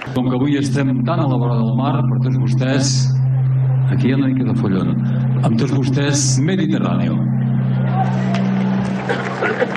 Com que avui estem tan a la vora del mar, per tots vostès, aquí hi ha una mica de follon, amb tots vostès, Mediterráneo.